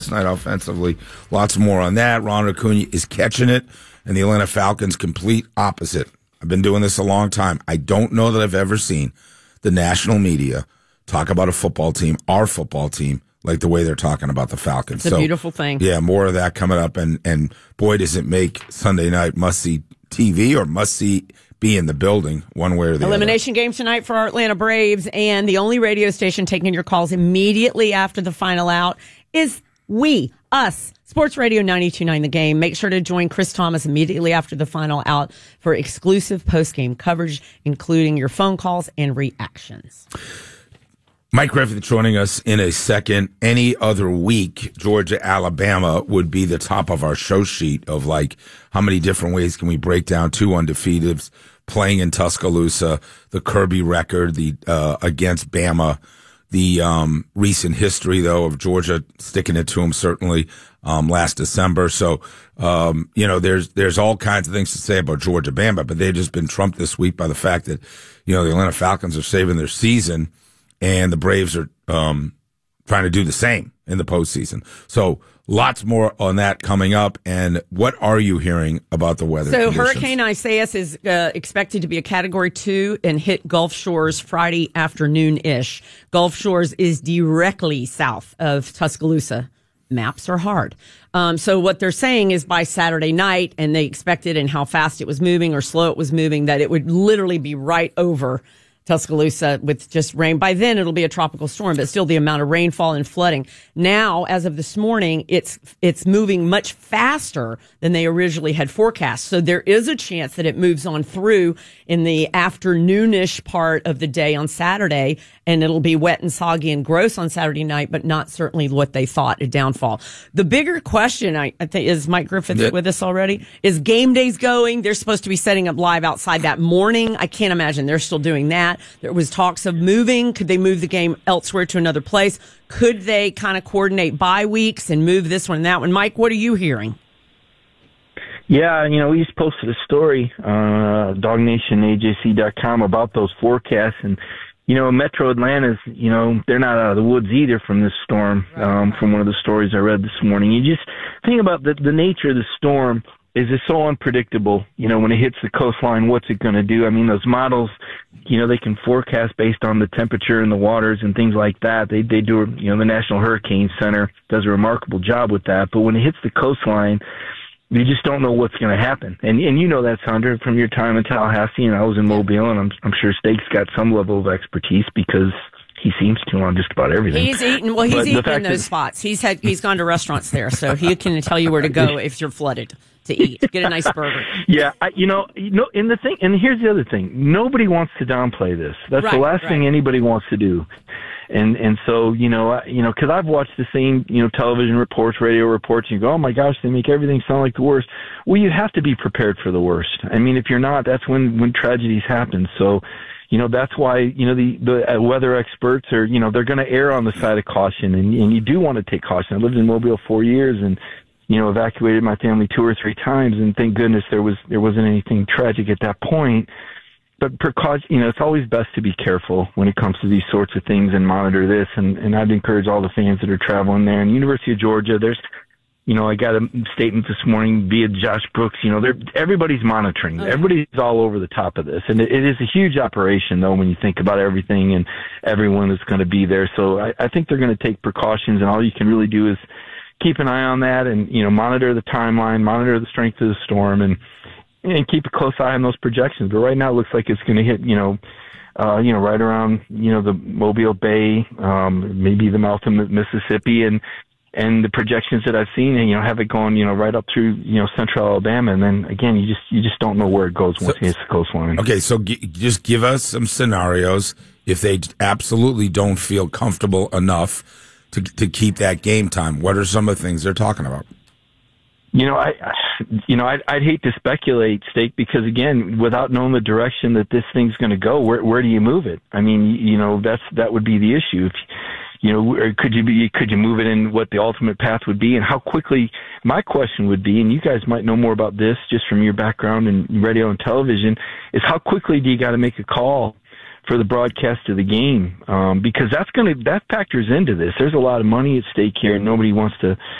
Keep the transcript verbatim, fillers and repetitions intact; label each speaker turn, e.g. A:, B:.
A: Night offensively. Lots more on that. Ronald Acuna is catching it, and the Atlanta Falcons complete opposite. I've been doing this a long time. I don't know that I've ever seen the national media talk about a football team, our football team, like the way they're talking about the Falcons.
B: It's a so, beautiful thing.
A: Yeah, more of that coming up, and, and boy, does it make Sunday night must-see T V or must-see be in the building one way or the
B: Elimination
A: other.
B: game tonight for our Atlanta Braves, and the only radio station taking your calls immediately after the final out is we, us, Sports Radio ninety-two point nine The Game. Make sure to join Chris Thomas immediately after the final out for exclusive post-game coverage, including your phone calls and reactions.
A: Mike Griffith joining us in a second. Any other week, Georgia, Alabama would be the top of our show sheet of like how many different ways can we break down two undefeateds playing in Tuscaloosa, the Kirby record, the uh, against Bama. The um, recent history, though, of Georgia sticking it to them certainly um, last December. So, um, you know, there's there's all kinds of things to say about Georgia Bama, but they've just been trumped this week by the fact that, you know, the Atlanta Falcons are saving their season, and the Braves are um, trying to do the same in the postseason. So lots more on that coming up. And what are you hearing about the weather
B: So
A: conditions?
B: Hurricane Isaias is uh, expected to be a Category two and hit Gulf Shores Friday afternoon-ish. Gulf Shores is directly south of Tuscaloosa. Maps are hard. Um, so what they're saying is by Saturday night, and they expected and how fast it was moving or slow it was moving, that it would literally be right over Tuscaloosa with just rain. By then, it'll be a tropical storm, but still the amount of rainfall and flooding. Now, as of this morning, it's it's moving much faster than they originally had forecast. So there is a chance that it moves on through in the afternoonish part of the day on Saturday, and it'll be wet and soggy and gross on Saturday night, but not certainly what they thought, a downfall. The bigger question, I, I think, is Mike Griffith yeah. with us already? Is game days going? They're supposed to be setting up live outside that morning. I can't imagine they're still doing that. There was talks of moving. Could they move the game elsewhere to another place? Could they kind of coordinate bye weeks and move this one and that one? Mike, what are you hearing?
C: Yeah, you know, we just posted a story on uh, dog nation A J C dot com about those forecasts. And, you know, Metro Atlanta's, you know, they're not out of the woods either from this storm, um, from one of the stories I read this morning. You just think about the, the nature of the storm. Is it so unpredictable? You know, when it hits the coastline, what's it going to do? I mean, those models, you know, they can forecast based on the temperature and the waters and things like that. They they do, you know, the National Hurricane Center does a remarkable job with that. But when it hits the coastline, you just don't know what's going to happen. And and you know that, Sandra, from your time in Tallahassee, and I was in Mobile, and I'm I'm sure Steak's got some level of expertise because he seems to on just about everything.
B: He's eaten. Well, he's
C: but
B: eaten in those that, spots. He's had. He's gone to restaurants there, so he can tell you where to go if you're flooded to eat. Get a nice burger.
C: Yeah, I, you know, you know. And the thing, and here's the other thing. Nobody wants to downplay this. That's
B: right,
C: the last
B: right.
C: thing anybody wants to do. And and so you know, I, you know, because I've watched the same you know television reports, radio reports, and you go, oh my gosh, they make everything sound like the worst. Well, you have to be prepared for the worst. I mean, if you're not, that's when when tragedies happen. So. You know, that's why, you know, the, the uh, weather experts are, you know, they're going to err on the side of caution. And, and you do want to take caution. I lived in Mobile four years and, you know, evacuated my family two or three times. And thank goodness there was, there wasn't anything tragic at that point. But precaution, you know, it's always best to be careful when it comes to these sorts of things and monitor this. And, and I'd encourage all the fans that are traveling there. And University of Georgia, there's, you know, I got a statement this morning via Josh Brooks. You know, they're, everybody's monitoring. Okay. Everybody's all over the top of this. And it, it is a huge operation, though, when you think about everything and everyone that's going to be there. So I, I think they're going to take precautions, and all you can really do is keep an eye on that and, you know, monitor the timeline, monitor the strength of the storm, and and keep a close eye on those projections. But right now it looks like it's going to hit, you know, uh, you know, right around, you know, the Mobile Bay, um, maybe the mouth of Mississippi, and And the projections that I've seen, and you know, have it going, you know, right up through, you know, central Alabama, and then again, you just you just don't know where it goes once so, it hits the coastline.
A: Okay, so g- just give us some scenarios if they absolutely don't feel comfortable enough to to keep that game time. What are some of the things they're talking about?
C: You know, I, I you know, I'd, I'd hate to speculate, Steak, because again, without knowing the direction that this thing's going to go, where where do you move it? I mean, you know, that's that would be the issue. If, You know, could you be, could you move it in what the ultimate path would be, and how quickly? My question would be, and you guys might know more about this just from your background in radio and television, is how quickly do you got to make a call for the broadcast of the game, um, because that's going to that factors into this. There's a lot of money at stake here, and nobody wants to